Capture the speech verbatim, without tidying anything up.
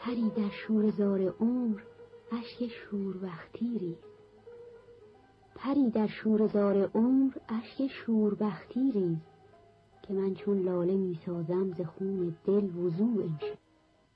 پری در شوره‌زار عمر اشک شوربختی ریز. پری در شوره‌زار عمر اشک شوربختی ریز، که من چون لاله می سازم ز خون دل وضوء امشب.